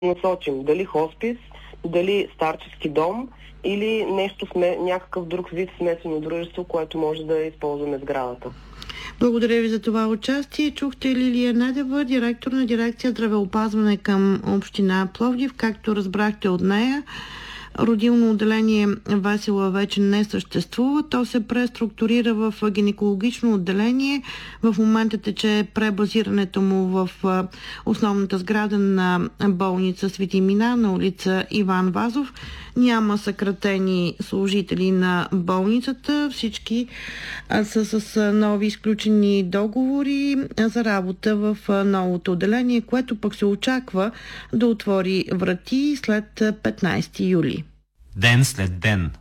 насочим. Дали хоспис, дали старчески дом или нещо някакъв друг вид смесено дружество, което може да използваме сградата. Благодаря ви за това участие. Чухте Лилия Недева, директор на дирекция здравеопазване към община Пловдив. Както разбрахте от нея, родилно отделение Весела вече не съществува. То се преструктурира в гинекологично отделение. В момента тече пребазирането му в основната сграда на болница Свети Мина на улица Иван Вазов. Няма съкратени служители на болницата. Всички са с нови изключени договори за работа в новото отделение, което пък се очаква да отвори врати след 15 юли. Ден след ден.